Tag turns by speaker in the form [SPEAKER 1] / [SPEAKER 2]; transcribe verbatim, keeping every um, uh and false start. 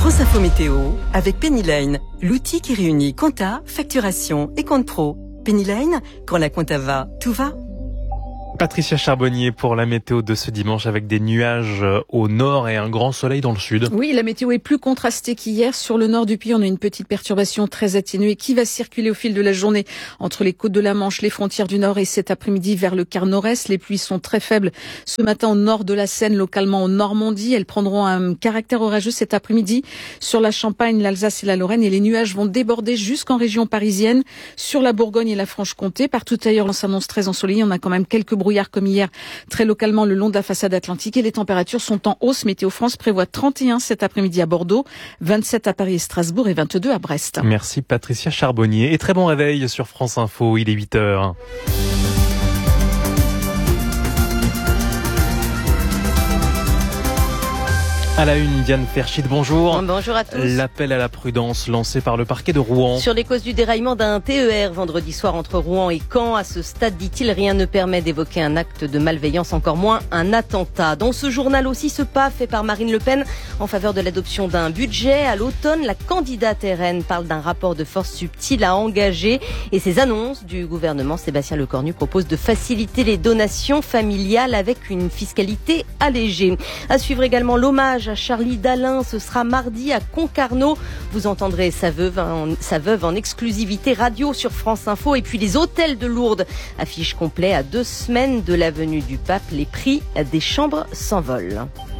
[SPEAKER 1] France Info Météo avec Penny Lane, l'outil qui réunit compta, facturation et compte pro. Penny Lane, quand la compta va, tout va.
[SPEAKER 2] Patricia Charbonnier pour la météo de ce dimanche avec des nuages au nord et un grand soleil dans le sud.
[SPEAKER 3] Oui, la météo est plus contrastée qu'hier. Sur le nord du pays, on a une petite perturbation très atténuée qui va circuler au fil de la journée entre les côtes de la Manche, les frontières du nord et cet après-midi vers le quart nord-est. Les pluies sont très faibles ce matin au nord de la Seine, localement en Normandie. Elles prendront un caractère orageux cet après-midi sur la Champagne, l'Alsace et la Lorraine. Et les nuages vont déborder jusqu'en région parisienne, sur la Bourgogne et la Franche-Comté. Partout ailleurs, on s'annonce très ensoleillé. On a quand même quelques brouillards comme hier, très localement le long de la façade atlantique, et les températures sont en hausse. Météo France prévoit trente et un cet après-midi à Bordeaux, vingt-sept à Paris et Strasbourg et vingt-deux à Brest.
[SPEAKER 2] Merci Patricia Charbonnier et très bon réveil sur France Info, il est huit heures. À la une, Diane Ferchit, bonjour.
[SPEAKER 4] Bonjour à tous.
[SPEAKER 2] L'appel à la prudence lancé par le parquet de Rouen.
[SPEAKER 4] Sur les causes du déraillement d'un T E R vendredi soir entre Rouen et Caen, à ce stade, dit-il, rien ne permet d'évoquer un acte de malveillance, encore moins un attentat. Dans ce journal aussi, ce pas fait par Marine Le Pen en faveur de l'adoption d'un budget. À l'automne, la candidate R N parle d'un rapport de force subtil à engager. Et ces annonces du gouvernement, Sébastien Lecornu propose de faciliter les donations familiales avec une fiscalité allégée. À suivre également l'hommage à Charlie Dalin, ce sera mardi à Concarneau. Vous entendrez sa veuve, en, sa veuve en exclusivité radio sur France Info. Et puis les hôtels de Lourdes, affiche complet à deux semaines de la venue du pape. Les prix des chambres s'envolent.